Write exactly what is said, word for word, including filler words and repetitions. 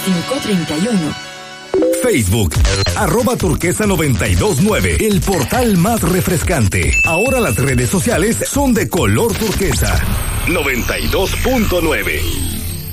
cinco treinta y uno. Facebook, arroba turquesa noventa y dos nueve, el portal más refrescante. Ahora las redes sociales son de color turquesa. noventa y dos punto nueve.